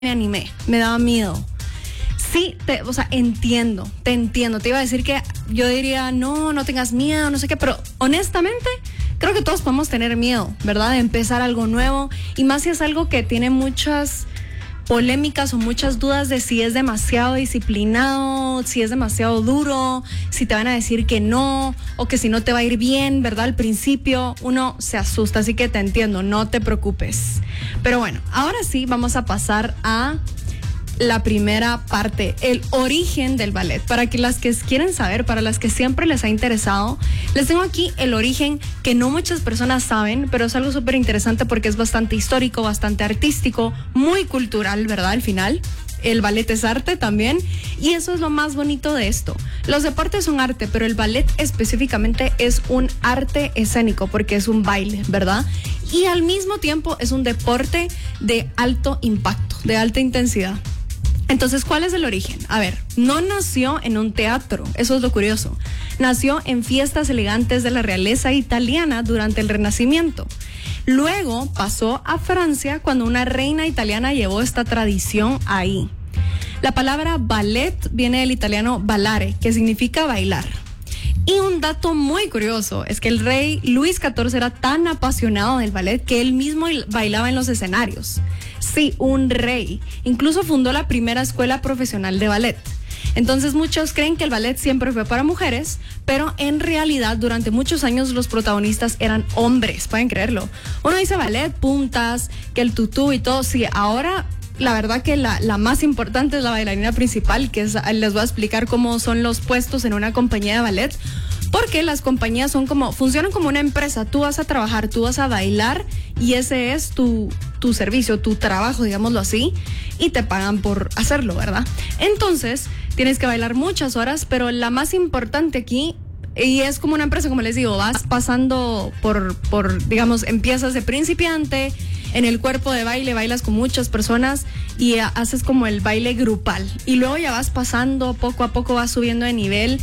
me animé, me daba miedo. Sí, entiendo, te entiendo. Te iba a decir que yo diría, no tengas miedo, no sé qué, pero honestamente creo que todos podemos tener miedo, ¿verdad? De empezar algo nuevo, y más si es algo que tiene muchas polémicas o muchas dudas de si es demasiado disciplinado, si es demasiado duro, si te van a decir que no, o que si no te va a ir bien, ¿verdad? Al principio uno se asusta, así que te entiendo, no te preocupes. Pero bueno, ahora sí vamos a pasar a la primera parte, el origen del ballet. Para que las que quieren saber, para las que siempre les ha interesado, les tengo aquí el origen que no muchas personas saben, pero es algo súper interesante porque es bastante histórico, bastante artístico, muy cultural, ¿verdad? Al final, el ballet es arte también, y eso es lo más bonito de esto. Los deportes son arte, pero el ballet específicamente es un arte escénico porque es un baile, ¿verdad? Y al mismo tiempo es un deporte de alto impacto, de alta intensidad. Entonces, ¿cuál es el origen? A ver, no nació en un teatro, eso es lo curioso. Nació en fiestas elegantes de la realeza italiana durante el Renacimiento. Luego pasó a Francia cuando una reina italiana llevó esta tradición ahí. La palabra ballet viene del italiano ballare, que significa bailar. Y un dato muy curioso es que el rey Luis XIV era tan apasionado del ballet que él mismo bailaba en los escenarios. Sí, un rey. Incluso fundó la primera escuela profesional de ballet. Entonces muchos creen que el ballet siempre fue para mujeres, pero en realidad durante muchos años los protagonistas eran hombres, pueden creerlo. Uno dice ballet, puntas, que el tutú y todo. Sí, ahora la verdad que la más importante es la bailarina principal, que les voy a explicar cómo son los puestos en una compañía de ballet, porque las compañías funcionan como una empresa. Tú vas a trabajar, tú vas a bailar, y ese es tu servicio, tu trabajo, digámoslo así, y te pagan por hacerlo, ¿verdad? Entonces, tienes que bailar muchas horas, pero la más importante aquí, y es como una empresa, como les digo, vas pasando por digamos, empiezas de principiante. En el cuerpo de baile bailas con muchas personas y haces como el baile grupal. Y luego ya vas pasando, poco a poco vas subiendo de nivel.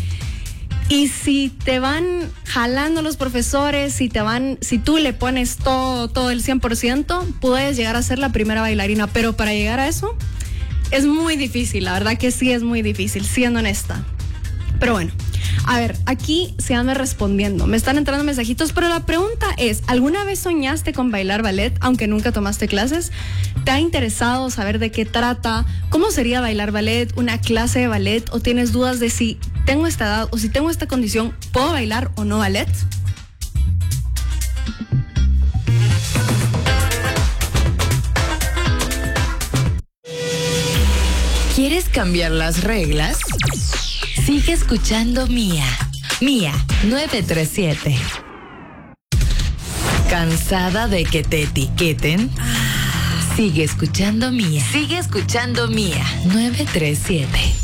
Y si te van jalando los profesores, si tú le pones todo el 100%, puedes llegar a ser la primera bailarina. Pero para llegar a eso es muy difícil, la verdad que sí es muy difícil, siendo honesta. Pero bueno, a ver, aquí síganme respondiendo. Me están entrando mensajitos, pero la pregunta es, ¿alguna vez soñaste con bailar ballet, aunque nunca tomaste clases? ¿Te ha interesado saber de qué trata? ¿Cómo sería bailar ballet? ¿Una clase de ballet? ¿O tienes dudas de si tengo esta edad o si tengo esta condición, puedo bailar o no ballet? ¿Quieres cambiar las reglas? Sigue escuchando Mía 937. ¿Cansada de que te etiqueten? Sigue escuchando Mía 937.